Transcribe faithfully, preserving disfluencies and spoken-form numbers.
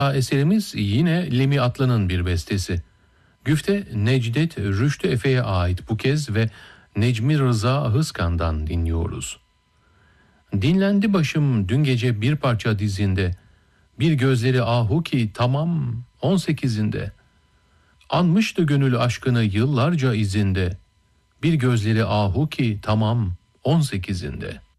Eserimiz yine Lemi Atlı'nın bir bestesi. Güfte Necdet Rüştü Efe'ye ait bu kez ve Necmi Rıza Ahıskan'dan dinliyoruz. Dinlendi başım dün gece bir parça dizinde, bir gözleri ahu ki tamam on sekizinde. Anmıştı gönül aşkını yıllarca izinde, bir gözleri ahu ki tamam on sekizinde.